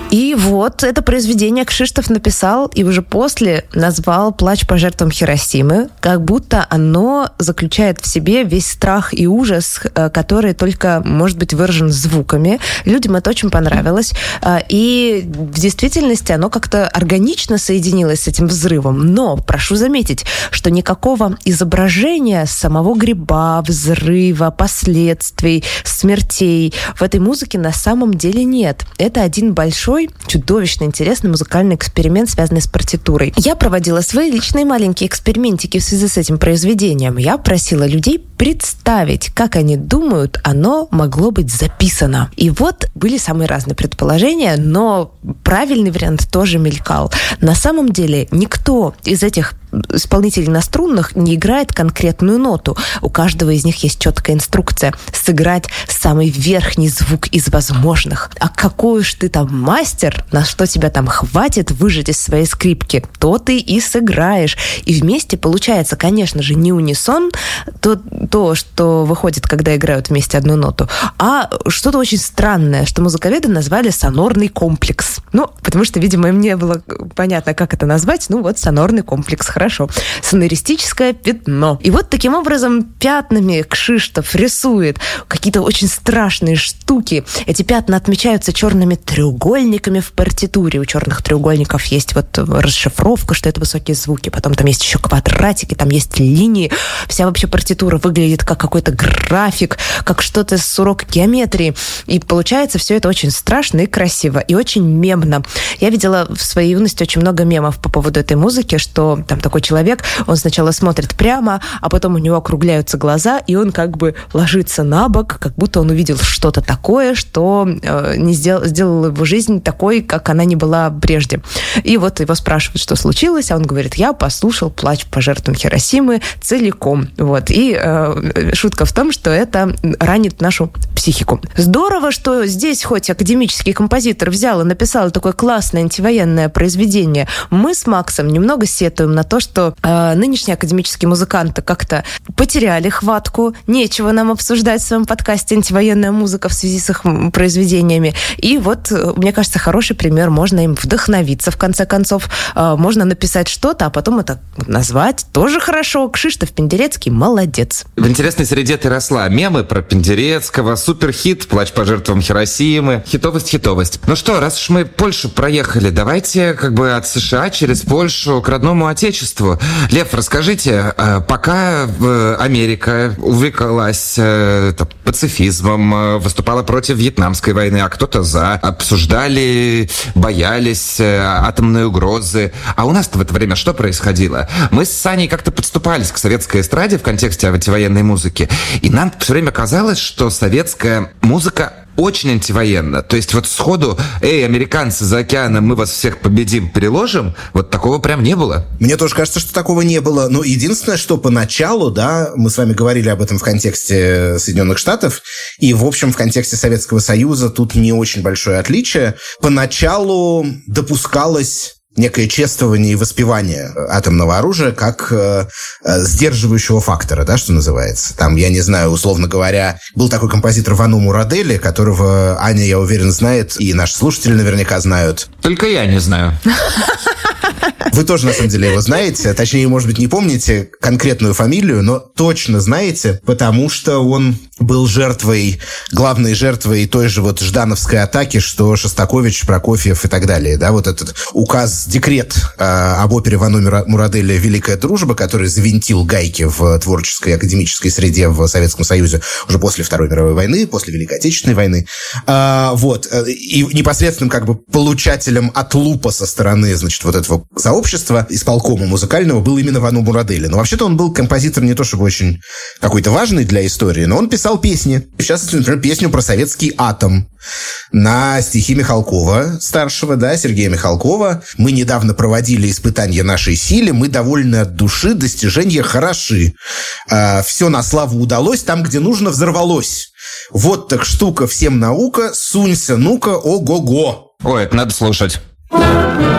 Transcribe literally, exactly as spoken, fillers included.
И вот это произведение Кшиштоф написал и уже после назвал «Плач по жертвам Хиросимы», как будто оно заключает в себе весь страх и ужас, который только может быть выражен звуками. Людям это очень понравилось. И в действительности оно как-то органично соединилось с этим взрывом. Но прошу заметить, что никакого изображения самого гриба, взрыва, последствий, смертей в этой музыке на самом деле нет. Это один большой, чудовищно интересный музыкальный эксперимент, связанный с партитурой. Я проводила свои личные маленькие экспериментики в связи с этим произведением. Я просила людей представить, как они думают, оно могло быть записано. И вот были самые разные предположения, но правильный вариант тоже мелькал. На самом деле никто из этих исполнителей на струнных не играет конкретную ноту. У каждого из них есть четкая инструкция сыграть самый верхний звук из возможных. А какой уж ты там мастер, на что тебя там хватит выжать из своей скрипки, то ты и сыграешь. И вместе получается, конечно же, не унисон, то, то, что выходит, когда играют вместе одну ноту, а что-то очень странное, что музыковеды назвали сонорный комплекс. Ну, потому что, видимо, им не было понятно, как это назвать. Ну, вот сонорный комплекс. Хорошо. Сонористическое пятно. И вот таким образом пятнами Кшиштоф рисует какие-то очень страшные штуки. Эти пятна отмечаются черными треугольниками в партитуре. У черных треугольников есть вот расшифровка, что это высокие звуки. Потом там есть еще квадратики, там есть линии. Вся вообще партитура выглядит как какой-то график, как что-то с урока геометрии. И получается все это очень страшно и красиво, и очень мемно. Я видела в своей юности очень много мемов по поводу этой музыки, что там такой человек, он сначала смотрит прямо, а потом у него округляются глаза, и он как бы ложится на бок, как будто он увидел что-то такое, что э, не сделал, сделало его жизнь такой, как она не была прежде. И вот его спрашивают, что случилось, а он говорит: я послушал «Плач по жертвам Хиросимы» целиком. Вот. И э, шутка в том, что это ранит нашу психику. Здорово, что здесь хоть академический композитор взял и написал такое классное антивоенное произведение. Мы с Максом немного сетуем на то, что э, нынешние академические музыканты как-то потеряли хватку, нечего нам обсуждать в своем подкасте «Антивоенная музыка» в связи с их произведениями. И вот, мне кажется, хороший пример, можно им вдохновиться, в конце концов. Э, можно написать что-то, а потом это назвать. Тоже хорошо. Кшиштоф Пендерецкий молодец. В интересной среде ты росла. Мемы про Пендерецкого, суперхит «Плач по жертвам Хиросимы». Хитовость, хитовость. Ну что, раз уж мы Польшу проехали, давайте как бы от США через Польшу к родному отечеству. Лев, расскажите, пока Америка увлеклась пацифизмом, выступала против Вьетнамской войны, а кто-то за, обсуждали, боялись атомной угрозы. А у нас-то в это время что происходило? Мы с Саней как-то подступались к советской эстраде в контексте антивоенной музыки, и нам все время казалось, что советская музыка очень антивоенно. То есть вот сходу: эй, американцы за океаном, мы вас всех победим, переложим, вот такого прям не было. Мне тоже кажется, что такого не было. Но единственное, что поначалу, да, мы с вами говорили об этом в контексте Соединенных Штатов, и, в общем, в контексте Советского Союза тут не очень большое отличие. Поначалу допускалось некое чествование и воспевание атомного оружия как э, э, сдерживающего фактора, да, что называется. Там, я не знаю, условно говоря, был такой композитор Вану Мурадели, которого Аня, я уверен, знает, и наши слушатели наверняка знают. Только я не знаю. Вы тоже, на самом деле, его знаете. Точнее, может быть, не помните конкретную фамилию, но точно знаете, потому что он был жертвой, главной жертвой той же вот ждановской атаки, что Шостакович, Прокофьев и так далее. Да, вот этот указ, декрет э, об опере Вану Мурадели «Великая дружба», который завинтил гайки в творческой академической среде в Советском Союзе уже после Второй мировой войны, после Великой Отечественной войны. Э, вот. И непосредственным как бы получателем отлупа со стороны, значит, вот этого сообщества исполкома музыкального был именно Вану Мурадели. Но вообще-то он был композитор не то чтобы очень какой-то важный для истории, но он писал песни. В частности, например, песню про советский атом на стихи Михалкова, старшего, да, Сергея Михалкова. Мы недавно проводили испытания нашей силе, мы довольны от души, достижения хороши. А, все на славу удалось, там, где нужно, взорвалось. Вот так штука, всем наука, сунься, ну-ка, ого-го. Ой, это надо слушать.